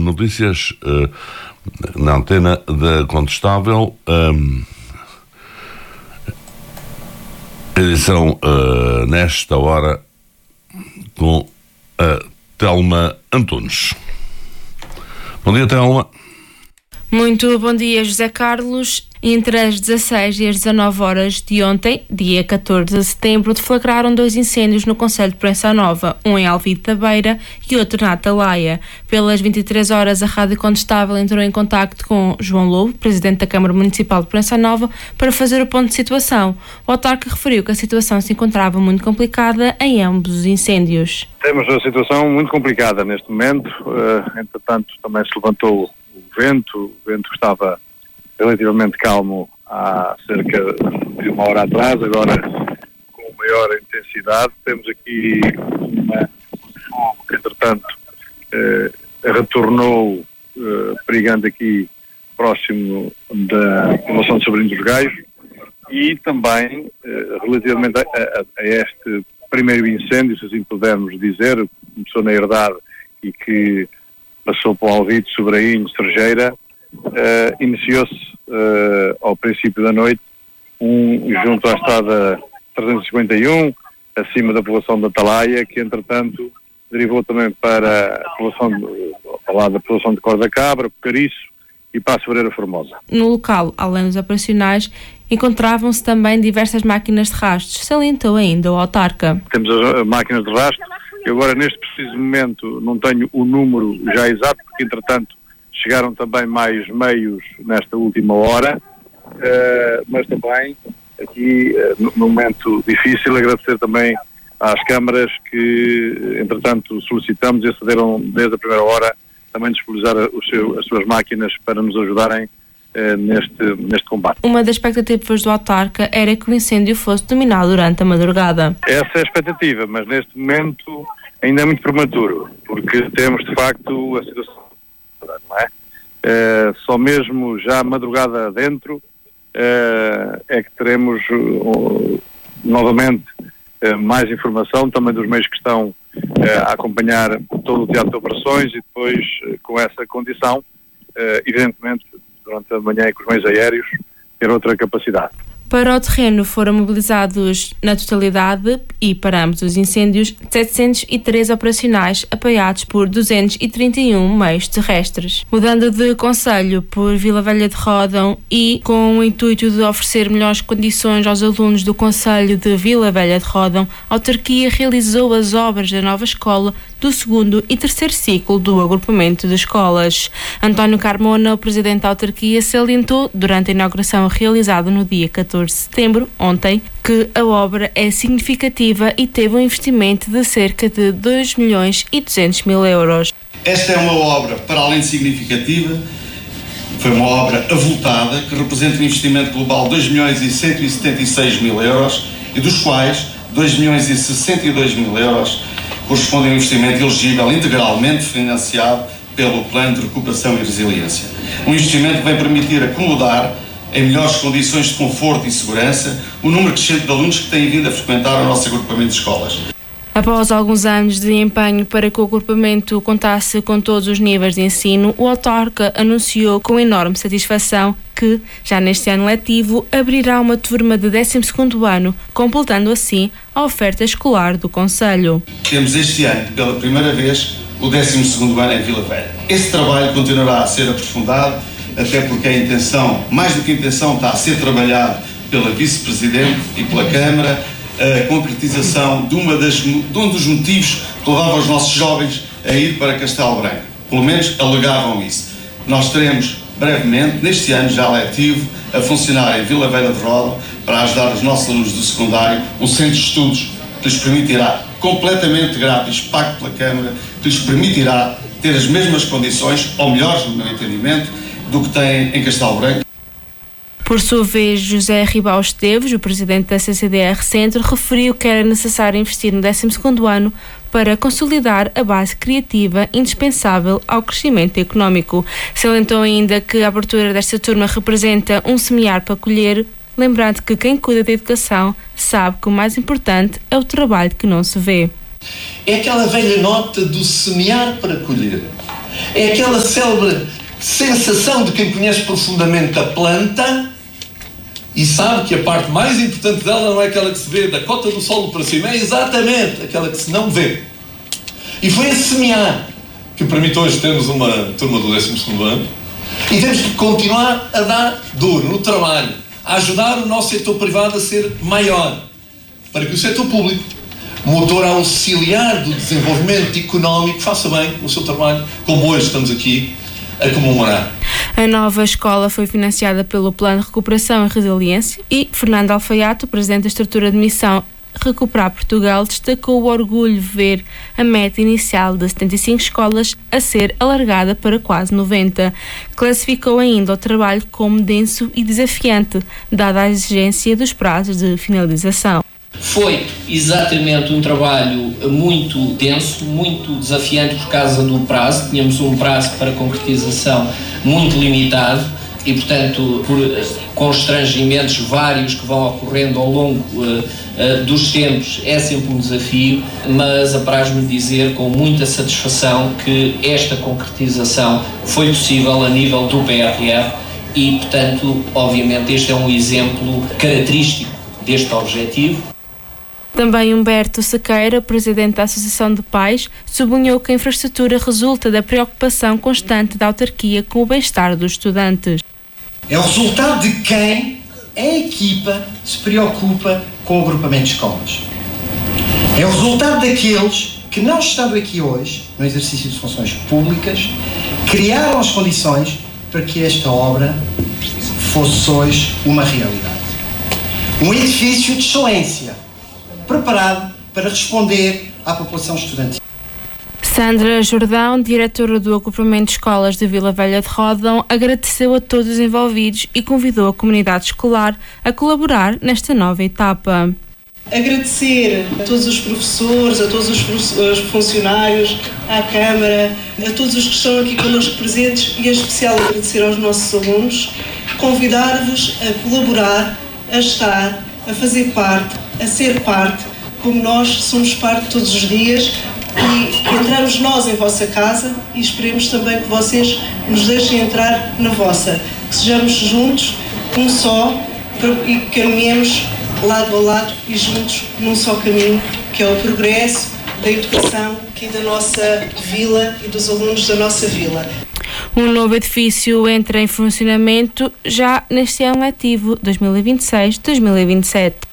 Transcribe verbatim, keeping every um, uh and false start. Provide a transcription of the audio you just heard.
notícias uh, na antena da Contestável. Um, edição uh, nesta hora com a Telma Antunes. Bom dia, Telma. Muito bom dia, José Carlos. Entre as dezasseis e as dezanove horas de ontem, dia catorze de setembro, deflagraram dois incêndios no concelho de Proença Nova, um em Alvide da Beira e outro na Atalaia. Pelas vinte e três horas, a Rádio Contestável entrou em contacto com João Lobo, presidente da Câmara Municipal de Proença Nova, para fazer o ponto de situação. O autarca referiu que a situação se encontrava muito complicada em ambos os incêndios. Temos uma situação muito complicada neste momento, uh, entretanto também se levantou o vento, o vento estava relativamente calmo há cerca de uma hora atrás, agora com maior intensidade. Temos aqui uma fogo que, entretanto, eh, retornou, eh, perigando aqui próximo da população de Sobrinho dos Gaios, e também, eh, relativamente a, a, a este primeiro incêndio, se assim pudermos dizer, começou na Herdade e que passou para o Alvide, Sobrainho, Serjeira. Uh, iniciou-se uh, ao princípio da noite um junto à estrada trezentos e cinquenta e um, acima da população da Atalaia, que entretanto derivou também para a população de, ao lado da população de Cor da Cabra, Cariço e para a Sobreira Formosa. No local, além dos operacionais, encontravam-se também diversas máquinas de rastros, salientou ainda o autarca. Temos as máquinas de rastro. Eu agora neste preciso momento não tenho o número já exato, porque entretanto chegaram também mais meios nesta última hora, uh, mas também aqui, uh, no, no momento difícil, agradecer também às câmaras que, entretanto, solicitamos e acederam desde a primeira hora também disponibilizar o seu, as suas máquinas para nos ajudarem uh, neste, neste combate. Uma das expectativas do autarca era que o incêndio fosse dominado durante a madrugada. Essa é a expectativa, mas neste momento ainda é muito prematuro, porque temos de facto a situação. Não é? Uh, só mesmo já madrugada adentro uh, é que teremos uh, novamente uh, mais informação também dos meios que estão uh, a acompanhar todo o teatro de operações e depois uh, com essa condição, uh, evidentemente durante a manhã e com os meios aéreos ter outra capacidade. Para o terreno foram mobilizados na totalidade e para ambos os incêndios setecentos e três operacionais apoiados por duzentos e trinta e um meios terrestres. Mudando de concelho por Vila Velha de Ródão e com o intuito de oferecer melhores condições aos alunos do concelho de Vila Velha de Ródão, a autarquia realizou as obras da nova escola do segundo e terceiro ciclo do agrupamento de escolas. António Carmona, o presidente da autarquia, salientou durante a inauguração realizada no dia catorze de setembro, ontem, que a obra é significativa e teve um investimento de cerca de dois milhões e duzentos mil euros. Esta é uma obra, para além de significativa, foi uma obra avultada, que representa um investimento global de dois milhões e cento e setenta e seis mil euros, e dos quais dois milhões e sessenta e dois mil euros correspondem a um investimento elegível integralmente financiado pelo Plano de Recuperação e Resiliência. Um investimento que vai permitir acomodar em melhores condições de conforto e segurança o número crescente de alunos que têm vindo a frequentar o nosso agrupamento de escolas. Após alguns anos de empenho para que o agrupamento contasse com todos os níveis de ensino, o autarca anunciou com enorme satisfação que, já neste ano letivo, abrirá uma turma de décimo segundo ano, completando assim a oferta escolar do concelho. Temos este ano, pela primeira vez, o décimo segundo ano em Vila Velha. Esse trabalho continuará a ser aprofundado, até porque a intenção, mais do que a intenção, está a ser trabalhado pela Vice-Presidente e pela Câmara, a concretização de, uma das, de um dos motivos que levava os nossos jovens a ir para Castelo Branco. Pelo menos alegavam isso. Nós teremos brevemente, neste ano já letivo, a funcionar em Vila Velha de Ródão para ajudar os nossos alunos do secundário, um centro de estudos que lhes permitirá, completamente grátis, pago pela Câmara, que lhes permitirá ter as mesmas condições, ou melhores no meu entendimento, do que têm em Castelo Branco. Por sua vez, José Ribau Esteves, o presidente da C C D R Centro, referiu que era necessário investir no décimo segundo ano para consolidar a base criativa indispensável ao crescimento económico. Salientou ainda que a abertura desta turma representa um semear para colher, lembrando que quem cuida da educação sabe que o mais importante é o trabalho que não se vê. É aquela velha nota do semear para colher. É aquela célebre sensação de quem conhece profundamente a planta e sabe que a parte mais importante dela não é aquela que se vê da cota do solo para cima, é exatamente aquela que se não vê. E foi a semear que permite hoje termos uma turma do décimo segundo ano e temos que continuar a dar duro no trabalho, a ajudar o nosso setor privado a ser maior, para que o setor público, motor auxiliar do desenvolvimento económico, faça bem o seu trabalho, como hoje estamos aqui a comemorar. A nova escola foi financiada pelo Plano de Recuperação e Resiliência e Fernando Alfaiate, o presidente da estrutura de missão Recuperar Portugal, destacou o orgulho de ver a meta inicial de setenta e cinco escolas a ser alargada para quase noventa. Classificou ainda o trabalho como denso e desafiante, dada a exigência dos prazos de finalização. Foi exatamente um trabalho muito denso, muito desafiante por causa do prazo. Tínhamos um prazo para concretização muito limitado e, portanto, por constrangimentos vários que vão ocorrendo ao longo uh, uh, dos tempos, é sempre um desafio, mas apraz-me dizer com muita satisfação que esta concretização foi possível a nível do P R R e, portanto, obviamente este é um exemplo característico deste objetivo. Também Humberto Sequeira, presidente da Associação de Pais, sublinhou que a infraestrutura resulta da preocupação constante da autarquia com o bem-estar dos estudantes. É o resultado de quem a equipa se preocupa com o agrupamento de escolas. É o resultado daqueles que, não estando aqui hoje, no exercício de funções públicas, criaram as condições para que esta obra fosse hoje uma realidade. Um edifício de excelência, preparado para responder à população estudantil. Sandra Jordão, diretora do agrupamento de escolas de Vila Velha de Ródão, agradeceu a todos os envolvidos e convidou a comunidade escolar a colaborar nesta nova etapa. Agradecer a todos os professores, a todos os funcionários, à Câmara, a todos os que estão aqui connosco presentes e em especial agradecer aos nossos alunos, convidar-vos a colaborar, a estar, a fazer parte, a ser parte, como nós somos parte todos os dias e que entramos nós em vossa casa e esperemos também que vocês nos deixem entrar na vossa, que sejamos juntos, um só e que caminhemos lado a lado e juntos num só caminho, que é o progresso da educação aqui da nossa vila e dos alunos da nossa vila. Um novo edifício entra em funcionamento já neste ano letivo dois mil e vinte e seis dois mil e vinte e sete.